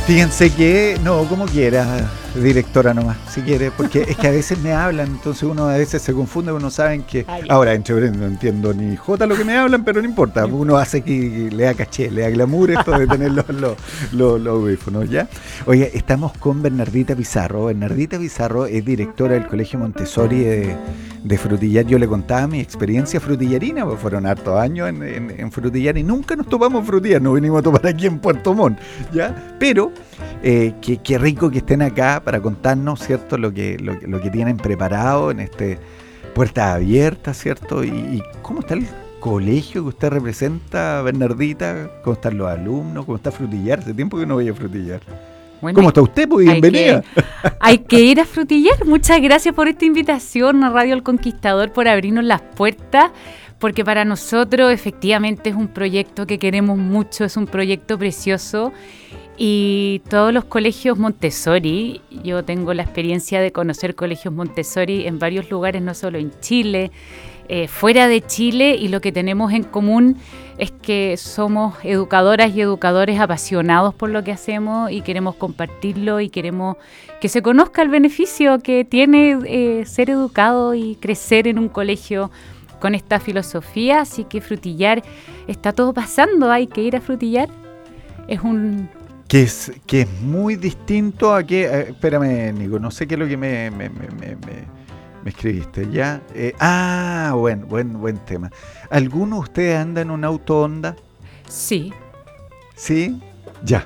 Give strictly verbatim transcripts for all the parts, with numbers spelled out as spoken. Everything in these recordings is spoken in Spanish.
Fíjense que, no, como quiera, directora nomás, si quiere, porque es que a veces me hablan, entonces uno a veces se confunde, uno sabe que, Ay, ahora entre no entiendo ni jota lo que me hablan, pero no importa, uno hace que le da caché, le da glamour esto de tener los, los, los, los audífonos, ¿ya? Oye, estamos con Bernardita Pizarro. Bernardita Pizarro es directora del Colegio Montessori de, de Frutillar. Yo le contaba mi experiencia frutillarina, pues fueron hartos años en, en, en Frutillar y nunca nos topamos en Frutillar, nos vinimos a topar aquí en Puerto Montt, ¿ya? Pero Eh, qué, qué rico que estén acá para contarnos, ¿cierto?, lo que, lo, lo que tienen preparado en este Puertas Abiertas, ¿cierto? Y, y cómo está el colegio que usted representa, Bernardita, cómo están los alumnos, cómo está Frutillar, hace tiempo que no voy a Frutillar. Bueno, ¿cómo está usted? Pues bienvenida. Hay que, hay que ir a Frutillar. Muchas gracias por esta invitación a Radio El Conquistador, por abrirnos las puertas, porque para nosotros efectivamente es un proyecto que queremos mucho, es un proyecto precioso. Y todos los colegios Montessori, yo tengo la experiencia de conocer colegios Montessori en varios lugares, no solo en Chile, eh, fuera de Chile, y lo que tenemos en común es que somos educadoras y educadores apasionados por lo que hacemos y queremos compartirlo y queremos que se conozca el beneficio que tiene eh, ser educado y crecer en un colegio con esta filosofía. Así que Frutillar, está todo pasando, hay que ir a Frutillar. Es un... Que es, que es muy distinto a que... Eh, espérame, Nico, no sé qué es lo que me, me, me, me, me escribiste, ¿ya? Eh, ah, buen, buen, buen tema. ¿Alguno de ustedes anda en un auto Honda? Sí. ¿Sí? Ya.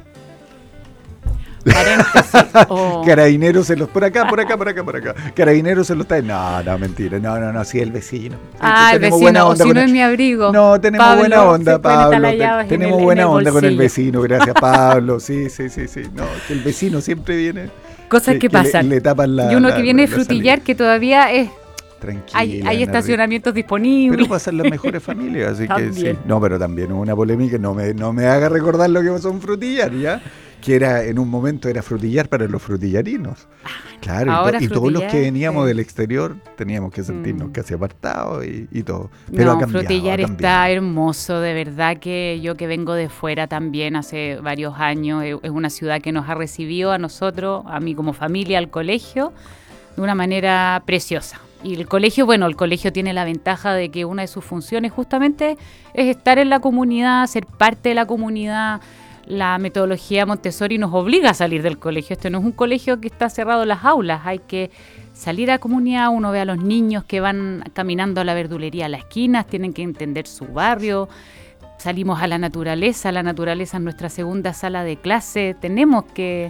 Paréntesis. Oh. Carabineros se los... Por acá, por acá, por acá, por acá. Carabineros se los está... No, no, mentira. No, no, no, sí, el vecino. Ah, el vecino, o si no es mi abrigo. No, tenemos Pablo, buena onda, Pablo. Te, tenemos el, buena onda con el vecino, gracias, Pablo. Sí, sí, sí, sí. No, que el vecino siempre viene... Cosas que, que pasan. Le, le tapan la... Y uno la, que viene de Frutillar, que todavía es... Tranquila, hay, hay estacionamientos disponibles. Pero pasan las mejores familias, así que sí. No, pero también hubo una polémica, no me, no me haga recordar lo que pasó en Frutillar, ¿ya? Que era, en un momento era Frutillar para los frutillarinos. Claro, ahora y, to, y todos los que veníamos sí. del exterior teníamos que sentirnos mm. casi apartados y, y todo. Pero no, ha cambiado, Frutillar ha está hermoso, de verdad que yo que vengo de fuera también hace varios años, es una ciudad que nos ha recibido a nosotros, a mí como familia, al colegio, de una manera preciosa. Y el colegio, bueno, el colegio tiene la ventaja de que una de sus funciones justamente es estar en la comunidad, ser parte de la comunidad. La metodología Montessori nos obliga a salir del colegio. Este no es un colegio que está cerrado en las aulas, hay que salir a la comunidad. Uno ve a los niños que van caminando a la verdulería a las esquinas, tienen que entender su barrio. Salimos a la naturaleza, la naturaleza es nuestra segunda sala de clase. Tenemos que...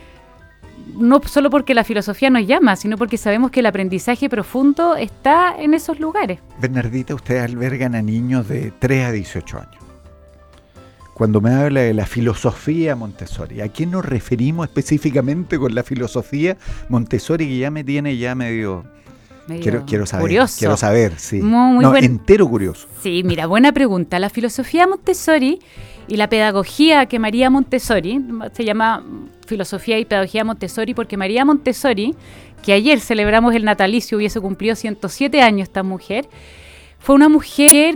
no solo porque la filosofía nos llama, sino porque sabemos que el aprendizaje profundo está en esos lugares. Bernardita, ustedes albergan a niños de tres a dieciocho años. Cuando me habla de la filosofía Montessori, ¿a qué nos referimos específicamente con la filosofía Montessori, que ya me tiene ya medio... medio quiero, quiero saber, curioso. Quiero saber, sí. Muy, muy no, buen... entero curioso. Sí, mira, buena pregunta. La filosofía Montessori y la pedagogía que María Montessori, se llama Filosofía y Pedagogía Montessori porque María Montessori, que ayer celebramos el natalicio, hubiese cumplido ciento siete años esta mujer, fue una mujer